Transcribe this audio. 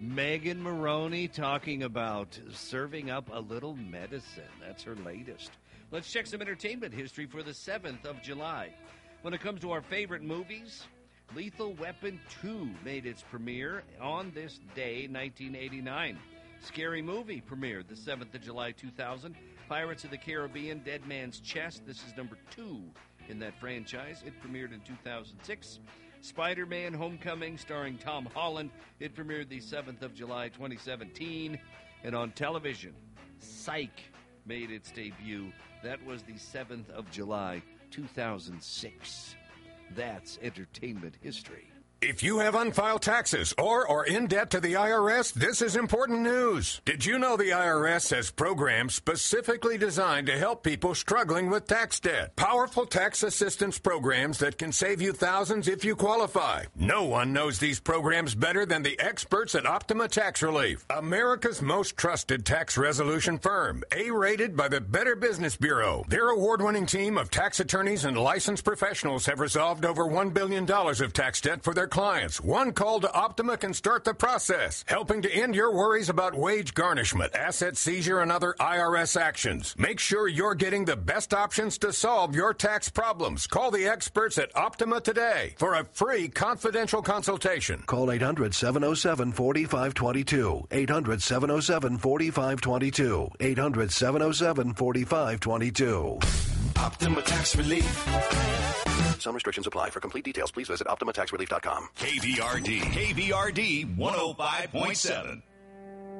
Megan Maroney talking about serving up a little medicine. That's her latest. Let's check some entertainment history for the 7th of July. When it comes to our favorite movies, Lethal Weapon 2 made its premiere on this day, 1989. Scary Movie premiered the 7th of July, 2000. Pirates of the Caribbean, Dead Man's Chest. This is number 2 in that franchise. It premiered in 2006. Spider-Man Homecoming, starring Tom Holland. It premiered the 7th of July, 2017. And on television, Psych made its debut. That was the 7th of July, 2006. That's entertainment history. If you have unfiled taxes or are in debt to the IRS, this is important news. Did you know the IRS has programs specifically designed to help people struggling with tax debt? Powerful tax assistance programs that can save you thousands if you qualify. No one knows these programs better than the experts at Optima Tax Relief, America's most trusted tax resolution firm, A-rated by the Better Business Bureau. Their award-winning team of tax attorneys and licensed professionals have resolved over $1 billion of tax debt for their clients. One call to Optima can start the process, helping to end your worries about wage garnishment, asset seizure, and other IRS actions. Make sure you're getting the best options to solve your tax problems. Call the experts at Optima today for a free confidential consultation. Call 800-707-4522. 800-707-4522. 800-707-4522. Optima Tax Relief. Some restrictions apply. For complete details, please visit OptimaTaxRelief.com. KVRD 105.7.